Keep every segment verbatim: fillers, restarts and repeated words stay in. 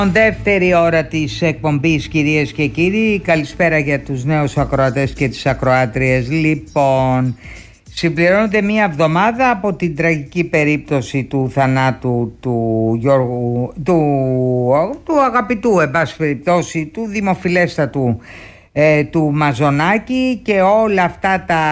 Δεύτερη ώρα της εκπομπής, κυρίες και κύριοι. Καλησπέρα για τους νέους ακροατές και τις ακροάτριες. Λοιπόν, συμπληρώνεται μία εβδομάδα από την τραγική περίπτωση του θανάτου του Γιώργου, του, του αγαπητού, εν πάση περιπτώσει, του δημοφιλέστατου ε, του Μαζονάκη, και όλα αυτά τα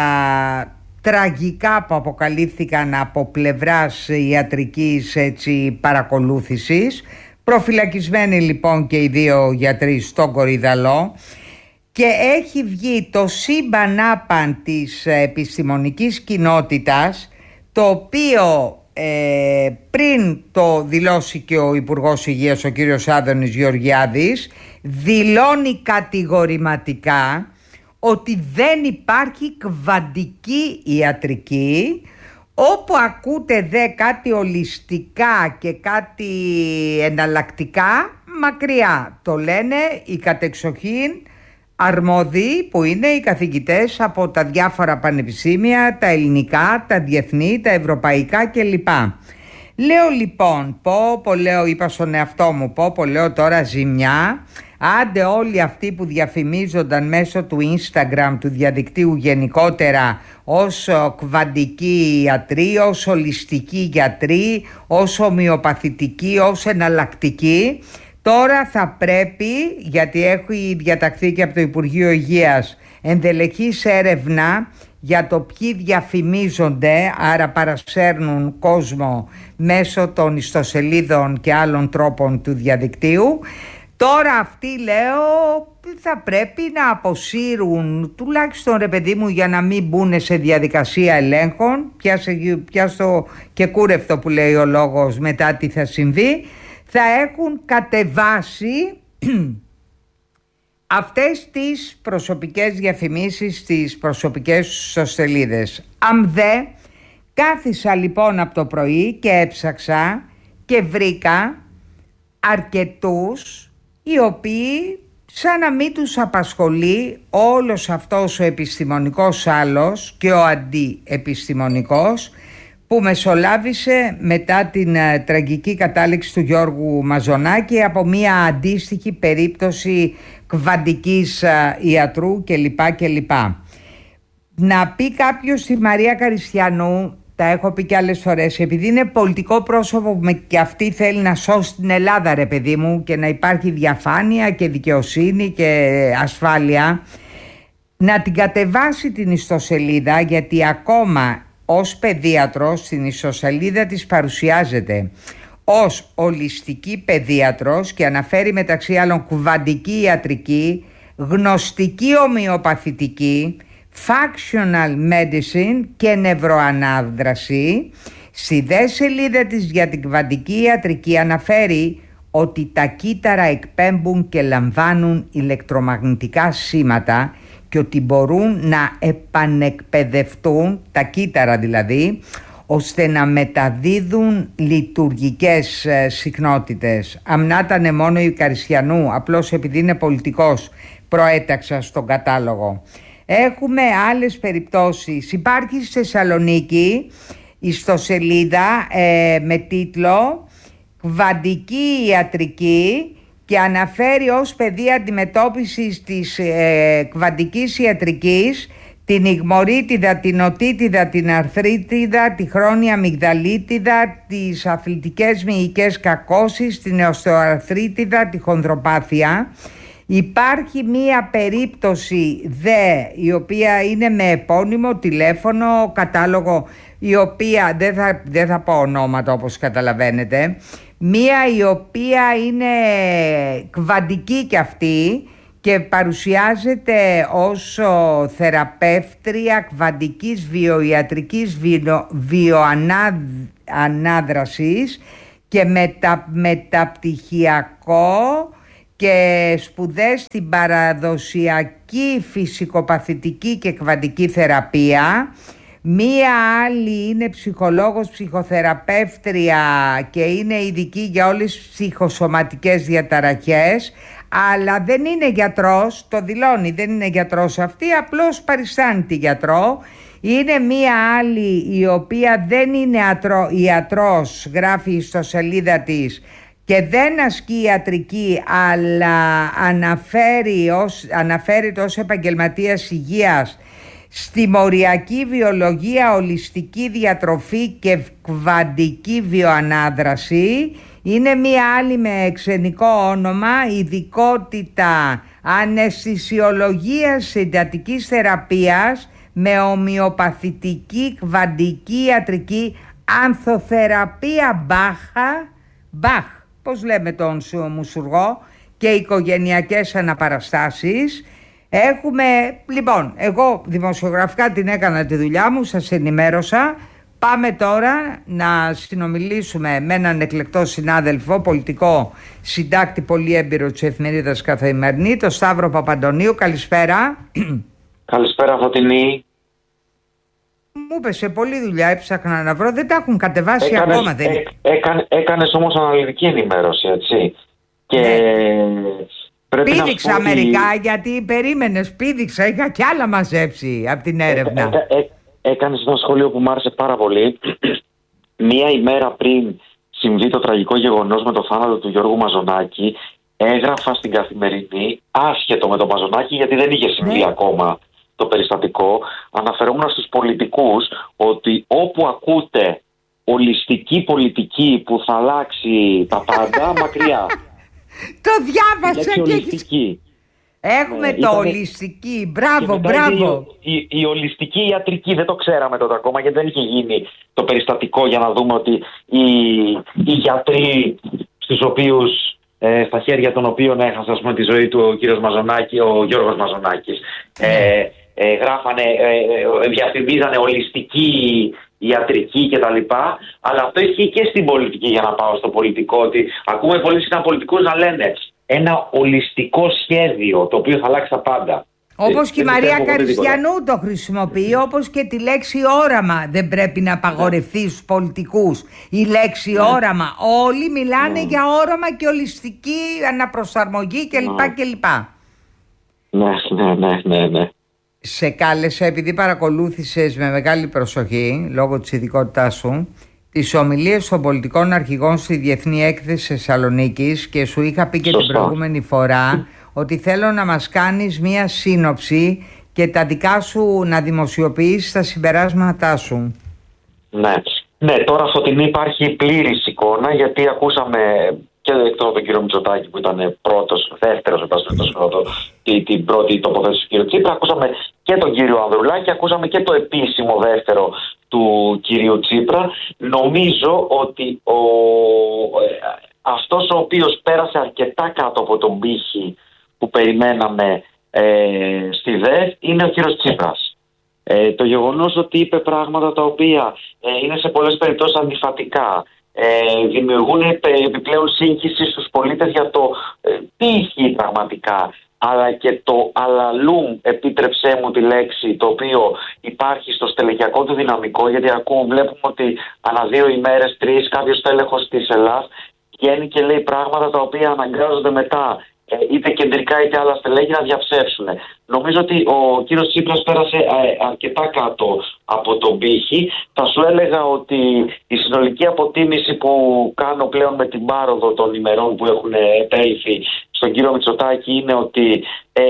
τραγικά που αποκαλύφθηκαν από πλευράς ιατρικής, έτσι, παρακολούθησης. Προφυλακισμένοι λοιπόν και οι δύο γιατροί στον Κορυδαλό, και έχει βγει το σύμπαν άπαν της επιστημονικής κοινότητας, το οποίο ε, πριν το δηλώσει και ο Υπουργός Υγείας, ο κύριος Άδωνης Γεωργιάδης, δηλώνει κατηγορηματικά ότι δεν υπάρχει κβαντική ιατρική. Όπου ακούτε δε κάτι ολιστικά και κάτι εναλλακτικά, μακριά. Το λένε οι κατεξοχήν αρμόδιοι, που είναι οι καθηγητές από τα διάφορα πανεπιστήμια, τα ελληνικά, τα διεθνή, τα ευρωπαϊκά κλπ. Λέω λοιπόν, πω πω λέω, είπα στον εαυτό μου, πω πω λέω τώρα ζημιά. Άντε όλοι αυτοί που διαφημίζονταν μέσω του Instagram, του διαδικτύου γενικότερα, ως κβαντικοί ιατροί, ως ολιστικοί γιατροί, ως ομοιοπαθητικοί, ως εναλλακτικοί, τώρα θα πρέπει, γιατί έχει διαταχθεί και από το Υπουργείο Υγείας ενδελεχής έρευνα για το ποιοι διαφημίζονται, άρα παρασέρνουν κόσμο μέσω των ιστοσελίδων και άλλων τρόπων του διαδικτύου. Τώρα αυτοί, λέω, θα πρέπει να αποσύρουν, τουλάχιστον ρε παιδί μου, για να μην μπουν σε διαδικασία ελέγχων. Πιάσε, πιάστο και κούρευτο που λέει ο λόγος, μετά τι θα συμβεί. Θα έχουν κατεβάσει αυτές τις προσωπικές διαφημίσεις στις προσωπικές ιστοσελίδες. Αν δε, κάθισα λοιπόν από το πρωί και έψαξα και βρήκα αρκετούς οι οποίοι, σαν να μην τους απασχολεί όλος αυτός ο επιστημονικός άλος και ο αντιεπιστημονικός που μεσολάβησε μετά την uh, τραγική κατάληξη του Γιώργου Μαζονάκη από μια αντίστοιχη περίπτωση κβαντικής uh, ιατρού κλπ. κλπ. Να πει κάποιος στη Μαρία Καριστιανού, τα έχω πει και άλλες φορές, επειδή είναι πολιτικό πρόσωπο και αυτή θέλει να σώσει την Ελλάδα, ρε παιδί μου, και να υπάρχει διαφάνεια και δικαιοσύνη και ασφάλεια, να την κατεβάσει την ιστοσελίδα, γιατί ακόμα ως παιδίατρος στην ιστοσελίδα της παρουσιάζεται ως ολιστική παιδίατρος και αναφέρει μεταξύ άλλων κβαντική ιατρική, γνωστική ομοιοπαθητική, functional medicine και νευροανάδραση. Στη δε σελίδα της για την κβαντική ιατρική αναφέρει ότι τα κύτταρα εκπέμπουν και λαμβάνουν ηλεκτρομαγνητικά σήματα και ότι μπορούν να επανεκπαιδευτούν, τα κύτταρα δηλαδή, ώστε να μεταδίδουν λειτουργικές ε, συχνότητες. Αν να ήταν μόνο η Καριστιανού, απλώς επειδή είναι πολιτικός, προέταξα στον κατάλογο. Έχουμε άλλες περιπτώσεις. Υπάρχει στη Θεσσαλονίκη ιστοσελίδα ε, με τίτλο «Κβαντική ιατρική» και αναφέρει ως πεδία αντιμετώπισης της ε, κβαντικής ιατρικής την ιγμορίτιδα, την οτίτιδα, την αρθρίτιδα, τη χρόνια αμυγδαλίτιδα, τις αθλητικές μυϊκές κακώσεις, την οστεοαρθρίτιδα, τη χονδροπάθεια. Υπάρχει μία περίπτωση δε, η οποία είναι με επώνυμο τηλέφωνο, κατάλογο, η οποία δεν θα, δεν θα πω ονόματα όπως καταλαβαίνετε, μία η οποία είναι κβαντική κι αυτή και παρουσιάζεται ως θεραπεύτρια κβαντικής βιοιατρικής βιο, βιοανάδρασης και μετα, μεταπτυχιακό και σπουδές στην παραδοσιακή φυσικοπαθητική και κβαντική θεραπεία. Μία άλλη είναι ψυχολόγος, ψυχοθεραπεύτρια και είναι ειδική για όλες τις ψυχοσωματικές διαταραχές, αλλά δεν είναι γιατρός, το δηλώνει, δεν είναι γιατρός αυτή, απλώς παριστάνει τη γιατρό. Είναι μία άλλη η οποία δεν είναι ιατρό, ιατρός, γράφει στο σελίδα της, και δεν ασκεί ιατρική, αλλά αναφέρει ως, αναφέρεται ως επαγγελματίας υγείας στη μοριακή βιολογία, ολιστική διατροφή και κβαντική βιοανάδραση. Είναι μία άλλη με ξενικό όνομα, ειδικότητα αναισθησιολογίας συντατικής θεραπείας με ομοιοπαθητική κβαντική ιατρική ανθοθεραπεία Μπάχα, Μπαχ, πώς λέμε τον μουσουργό, και οικογενειακές αναπαραστάσεις. Έχουμε, λοιπόν, εγώ δημοσιογραφικά την έκανα τη δουλειά μου, σας ενημέρωσα. Πάμε τώρα να συνομιλήσουμε με έναν εκλεκτό συνάδελφο, πολιτικό συντάκτη πολύ έμπειρο της εφημερίδας Καθημερινή, τον Σταύρο Παπαντονίου. Καλησπέρα. Καλησπέρα, Φωτεινή. Μου έπεσε πολλή δουλειά, έψαχνα να βρω, δεν τα έχουν κατεβάσει έκανες, ακόμα. Δεν... Έ, έκανε, έκανες όμως αναλυτική ενημέρωση, έτσι. Και ναι. Πήδηξα ότι... μερικά, γιατί περίμενες, πήδηξα, είχα κι άλλα μαζέψει από την έρευνα. Ε, ε, ε, έκανες ένα σχόλιο που μου άρεσε πάρα πολύ. Μία ημέρα πριν συμβεί το τραγικό γεγονός με το θάνατο του Γιώργου Μαζονάκη, έγραφα στην Καθημερινή, άσχετο με τον Μαζονάκη, γιατί δεν είχε συμβεί ναι. ακόμα το περιστατικό, αναφερόμουν στους πολιτικούς ότι όπου ακούτε ολιστική πολιτική που θα αλλάξει τα πάντα, μακριά. Το διάβασα και ολιστική. Έχουμε ναι, το ήτανε... ολιστική, μπράβο, μπράβο. Η, η, η ολιστική ιατρική δεν το ξέραμε τότε ακόμα, γιατί δεν είχε γίνει το περιστατικό για να δούμε ότι οι, οι γιατροί στους οποίους ε, στα χέρια των οποίων έχασε ας πούμε, τη ζωή του ο κύριος Μαζονάκη, ο Γιώργος Μαζονάκης, ε, ε, γράφανε, ε, διαφημίζανε ολιστική ιατρική κτλ. Αλλά αυτό ισχύει και στην πολιτική, για να πάω στο πολιτικό, ότι ακούμε πολλοί συχνά πολιτικούς να λένε ένα ολιστικό σχέδιο το οποίο θα αλλάξει τα πάντα. Όπως και η Μαρία Καριστιανού το χρησιμοποιεί, όπως και τη λέξη όραμα δεν πρέπει να απαγορευτεί στους πολιτικούς. Η λέξη ναι. όραμα, όλοι μιλάνε ναι. για όραμα και ολιστική αναπροσαρμογή κλπ. Ναι. κλπ. Ναι, ναι, ναι, ναι, ναι. Σε κάλεσα επειδή παρακολούθησες με μεγάλη προσοχή, λόγω της ειδικότητάς σου, τις ομιλίες των πολιτικών αρχηγών στη Διεθνή Έκθεση Θεσσαλονίκης, και σου είχα πει και Σωστά. την προηγούμενη φορά ότι θέλω να μας κάνεις μία σύνοψη και τα δικά σου να δημοσιοποιήσεις τα συμπεράσματά σου. Ναι, ναι, τώρα Φωτεινή υπάρχει πλήρης εικόνα, γιατί ακούσαμε και εκτός τον κύριο Μητσοτάκη που ήταν πρώτος, δεύτερος την, την πρώτη τοποθέτηση του κύριου Τσίπρα, ακούσαμε και τον κύριο Ανδρουλάκη, ακούσαμε και το επίσημο δεύτερο του κυρίου Τσίπρα. Νομίζω ότι ο, αυτός ο οποίος πέρασε αρκετά κάτω από τον πύχη που περιμέναμε ε, στη ΔΕΘ είναι ο κύριος Τσίπρας. Ε, το γεγονός ότι είπε πράγματα τα οποία ε, είναι σε πολλές περιπτώσεις αντιφατικά, ε, δημιουργούν επιπλέον σύγχυση στους πολίτες για το ε, τι ισχύει πραγματικά, αλλά και το αλαλούμ, επίτρεψέ μου τη λέξη, το οποίο υπάρχει στο στελεχειακό του δυναμικό, γιατί ακούμε, βλέπουμε ότι ανά δύο ημέρες, τρεις, κάποιος τέλεχος της Ελλάδας βγαίνει και λέει πράγματα τα οποία αναγκάζονται μετά είτε κεντρικά είτε άλλα στελέχη να διαψεύσουν. Νομίζω ότι ο κύριος Τσίπρας πέρασε αρκετά κάτω από τον πύχη. Θα σου έλεγα ότι η συνολική αποτίμηση που κάνω πλέον με την πάροδο των ημερών που έχουν επέλθει στον κύριο Μητσοτάκη είναι ότι ε,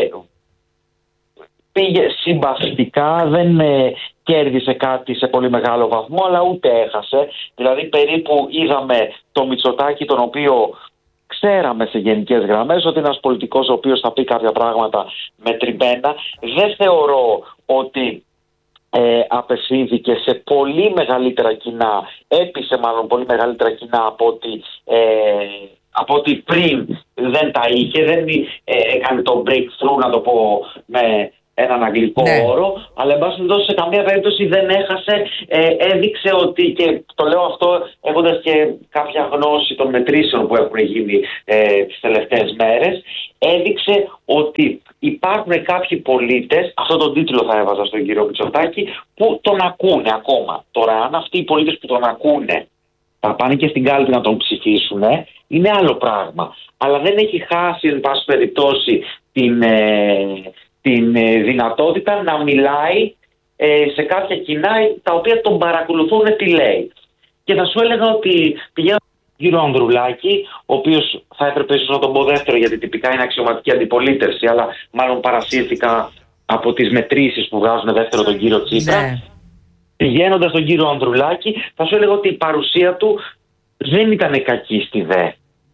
πήγε συμπαθητικά, δεν ε, κέρδισε κάτι σε πολύ μεγάλο βαθμό, αλλά ούτε έχασε. Δηλαδή περίπου είδαμε το Μητσοτάκη, τον οποίο ξέραμε σε γενικές γραμμές ότι είναι ένας πολιτικός ο οποίος θα πει κάποια πράγματα μετρημένα. Δεν θεωρώ ότι ε, απευθύνθηκε σε πολύ μεγαλύτερα κοινά, έπεισε μάλλον πολύ μεγαλύτερα κοινά από ότι, ε, από ότι πριν δεν τα είχε, δεν ε, έκανε το breakthrough, να το πω με έναν αγγλικό ναι. όρο, αλλά εν πάση περιπτώσει σε καμία περίπτωση δεν έχασε, ε, έδειξε ότι, και το λέω αυτό έχοντας και κάποια γνώση των μετρήσεων που έχουν γίνει ε, τις τελευταίες μέρες, έδειξε ότι υπάρχουν κάποιοι πολίτες, αυτό τον τίτλο θα έβαζα στον κύριο Μητσοτάκη, που τον ακούνε ακόμα. Τώρα αν αυτοί οι πολίτες που τον ακούνε θα πάνε και στην κάλπη να τον ψηφίσουν, είναι άλλο πράγμα. Αλλά δεν έχει χάσει εν πάση περιπτώσει την... Ε, την δυνατότητα να μιλάει ε, σε κάποια κοινά τα οποία τον παρακολουθούν τι λέει. Και θα σου έλεγα ότι πηγαίνω κύριο Ανδρουλάκη, ο οποίος θα έπρεπε ίσως να τον πω δεύτερο, γιατί τυπικά είναι αξιωματική αντιπολίτευση, αλλά μάλλον παρασύρθηκα από τις μετρήσεις που βγάζουν δεύτερο τον κύριο Τσίπρα. Ναι. Πηγαίνοντας τον κύριο Ανδρουλάκη, θα σου έλεγα ότι η παρουσία του δεν ήταν κακή στη ΔΕ.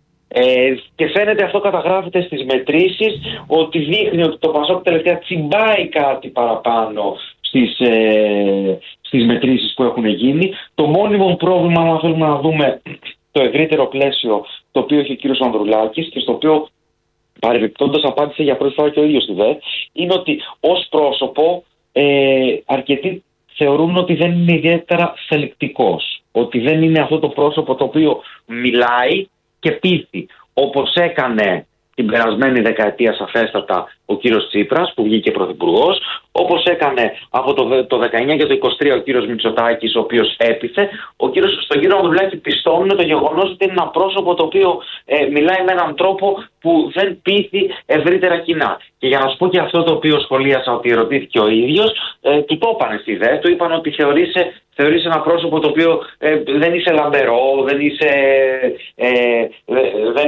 Ε, και φαίνεται, αυτό καταγράφεται στις μετρήσεις, ότι δείχνει ότι το Πασόκ τελευταία τσιμπάει κάτι παραπάνω στις, ε, στις μετρήσεις που έχουν γίνει. Το μόνιμο πρόβλημα, αν θέλουμε να δούμε το ευρύτερο πλαίσιο το οποίο έχει ο κύριος Ανδρουλάκης και στο οποίο παρεμπιπτόντως απάντησε για πρώτη φορά και ο ίδιος στη ΔΕ, είναι ότι ως πρόσωπο ε, αρκετοί θεωρούν ότι δεν είναι ιδιαίτερα θελκτικός, ότι δεν είναι αυτό το πρόσωπο το οποίο μιλάει και πείθει, όπως έκανε την περασμένη δεκαετία σαφέστατα ο κύριος Τσίπρας που βγήκε πρωθυπουργός, όπως έκανε από το, το δεκαεννιά και το είκοσι τρία ο κύριος Μητσοτάκης, ο οποίος έπιθε. Ο κύριος, στον κύριο Ανδρουλάκη πιστώνουν το γεγονός ότι είναι ένα πρόσωπο το οποίο ε, μιλάει με έναν τρόπο που δεν πείθει ευρύτερα κοινά. Και για να σου πω και αυτό το οποίο σχολίασα, ότι ερωτήθηκε ο ίδιος, ε, του το είπανε στη ΔΕ, του είπαν ότι θεωρείσαι, θεωρείσαι ένα πρόσωπο το οποίο ε, δεν είσαι λαμπερό, δεν είσαι... Ε, ε, δεν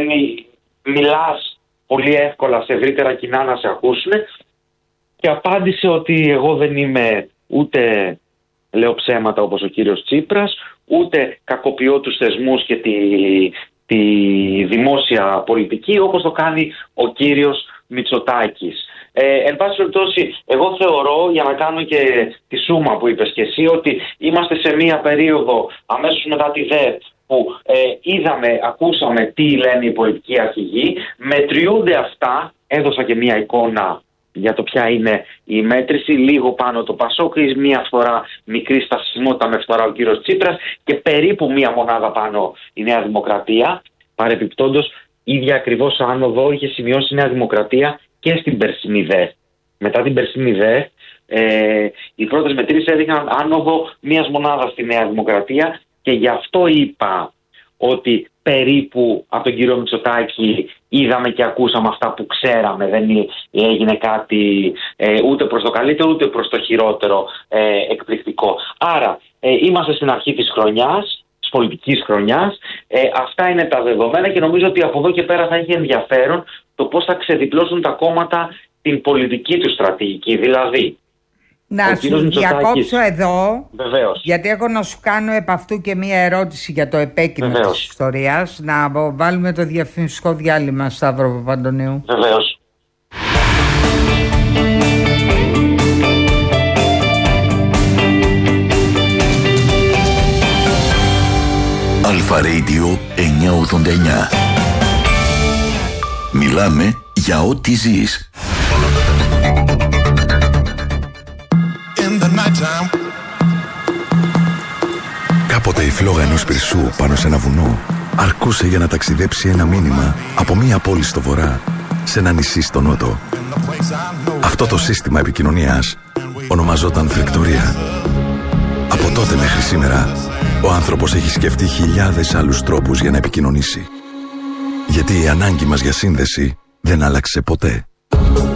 μιλάς πολύ εύκολα σε ευρύτερα κοινά να σε ακούσουν, και απάντησε ότι εγώ δεν είμαι ούτε λέω ψέματα όπως ο κύριος Τσίπρας, ούτε κακοποιώ τους θεσμούς και τη, τη δημόσια πολιτική όπως το κάνει ο κύριος Μητσοτάκης. Ε, εν πάση περιπτώσει, εγώ θεωρώ, για να κάνω και τη σούμα που είπες και εσύ, ότι είμαστε σε μία περίοδο αμέσως μετά τη ΔΕ που ε, είδαμε, ακούσαμε τι λένε οι πολιτικοί αρχηγοί, μετριούνται αυτά, έδωσα και μία εικόνα για το ποια είναι η μέτρηση, λίγο πάνω το Πασόκ, μία φορά μικρή στασιμότητα με φθορά ο κύριος Τσίπρας και περίπου μία μονάδα πάνω η Νέα Δημοκρατία. Παρεπιπτόντως, ίδια ακριβώς άνοδο είχε σημειώσει η Νέα Δημοκρατία και στην περσινή ΔΕ. Μετά την περσινή ΔΕ, ε, οι πρώτες μετρήσεις έδειχναν άνοδο μίας μονάδας στη Νέα Δημοκρατία, και γι' αυτό είπα ότι περίπου από τον κύριο Μητσοτάκη είδαμε και ακούσαμε αυτά που ξέραμε. Δεν έγινε κάτι ε, ούτε προς το καλύτερο ούτε προς το χειρότερο ε, εκπληκτικό. Άρα ε, είμαστε στην αρχή της χρονιάς, της πολιτικής χρονιάς. Ε, αυτά είναι τα δεδομένα και νομίζω ότι από εδώ και πέρα θα έχει ενδιαφέρον το πώς θα ξεδιπλώσουν τα κόμματα την πολιτική του στρατηγική. Δηλαδή, να σου διακόψω εδώ. Βεβαίως. Γιατί έχω να σου κάνω επ' αυτού και μία ερώτηση για το επέκεινο Βεβαίως. της ιστορίας. Να βάλουμε το διαφημιστικό διάλειμμα, Σταύρο Παπαντονίου. Βεβαίως. Αλφα Radio εννιακόσια ογδόντα εννιά. Μιλάμε για ό,τι ζεις. Κάποτε η φλόγα ενός πυρσού πάνω σε ένα βουνό αρκούσε για να ταξιδέψει ένα μήνυμα από μία πόλη στο βορρά σε ένα νησί στο νότο. Αυτό το σύστημα επικοινωνίας ονομαζόταν φρεκτορία. Από τότε μέχρι σήμερα ο άνθρωπος έχει σκεφτεί χιλιάδες άλλους τρόπους για να επικοινωνήσει. Γιατί η ανάγκη μας για σύνδεση δεν άλλαξε ποτέ.